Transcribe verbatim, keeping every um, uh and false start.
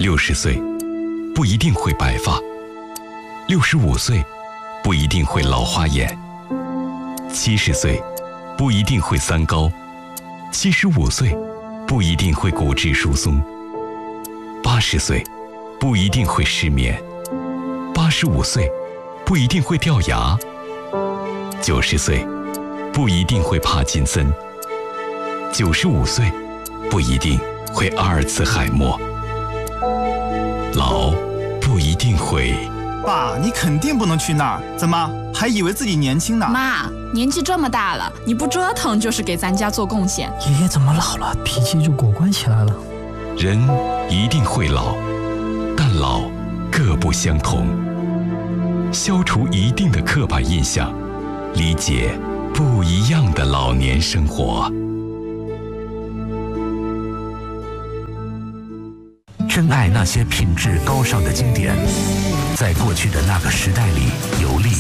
六十岁不一定会白发，六十五岁不一定会老花眼，七十岁不一定会三高，七十五岁不一定会骨质疏松，八十岁不一定会失眠，八十五岁不一定会掉牙，九十岁不一定会帕金森，九十五岁不一定会阿尔茨海默，老不一定会。 爸，你肯定不能去那儿，怎么还以为自己年轻呢？ 妈，年纪这么大了，你不折腾就是给咱家做贡献。 爷爷怎么老了，脾气就果断起来了？ 人一定会老，但老各不相同。消除一定的刻板印象，理解不一样的老年生活。 珍爱那些品质高尚的经典，在过去的那个时代里游历。